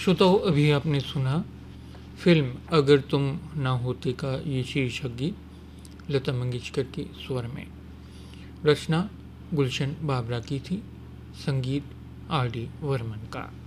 श्रोताओं, अभी आपने सुना फिल्म अगर तुम ना होते का ये शीर्षक गीत लता मंगेशकर के स्वर में। रचना गुलशन बाबरा की थी, संगीत आर डी वर्मन का।